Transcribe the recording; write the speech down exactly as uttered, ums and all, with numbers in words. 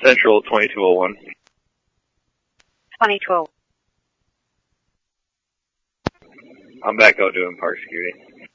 Central twenty-two oh one. twenty-two. I'm back out doing park security.